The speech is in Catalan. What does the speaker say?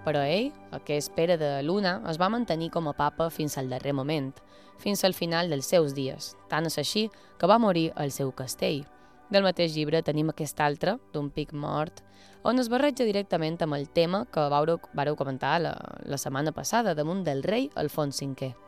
Però ell, aquest Pere de Luna, es va mantenir com a papa fins al darrer moment, fins al final dels seus dies, tant és així que va morir al seu castell. Del mateix llibre tenim aquest altre, d'un pic mort, on es barreja directament amb el tema que vareu comentar la setmana passada, damunt del rei Alfons V.